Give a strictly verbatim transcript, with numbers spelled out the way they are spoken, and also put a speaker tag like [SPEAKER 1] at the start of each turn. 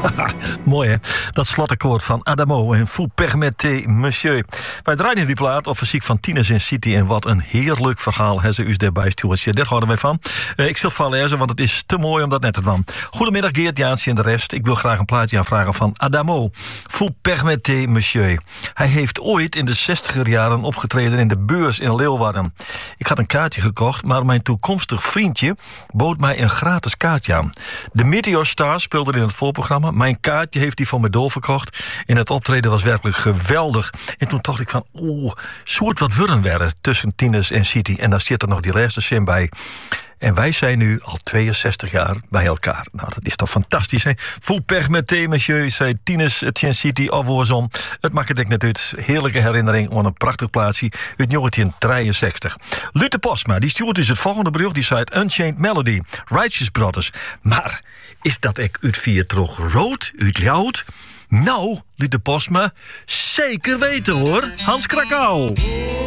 [SPEAKER 1] Mooi hè, dat slotakkoord van Adamo en Vous permettez monsieur. Wij draaien die plaat op fysiek van Tines in City. En wat een heerlijk verhaal hebben ze u daarbij stuurtje. Daar houden wij van. Uh, ik zal het van lezen, want het is te mooi om dat net te doen. Goedemiddag Geert, Jaantje en de rest. Ik wil graag een plaatje aanvragen van Adamo. Vous permettez monsieur. Hij heeft ooit in de zestiger jaren opgetreden in de Beurs in Leeuwarden. Ik had een kaartje gekocht, maar mijn toekomstig vriendje bood mij een gratis kaartje aan. De Meteor Stars speelde in het voorprogramma. Mijn kaartje heeft hij van me doorverkocht. En het optreden was werkelijk geweldig. En toen dacht ik van, oeh, soort wat worden werden tussen Tines en City. En daar zit er nog die laatste zin bij. En wij zijn nu al tweeënzestig jaar bij elkaar. Nou, dat is toch fantastisch, hè? Vous permettez, monsieur, zei Tines en City afwoorsom. Het maakt het natuurlijk heerlijke herinnering aan een prachtig plaatsje uit negentien drieënzestig. Lute Postma, die stuurt dus het volgende bericht. Die zei Unchained Melody, Righteous Brothers. Maar is dat ik uit vier trog rood, uit Ljout? Nou, Lute Postma, zeker weten hoor. Hans Krakau.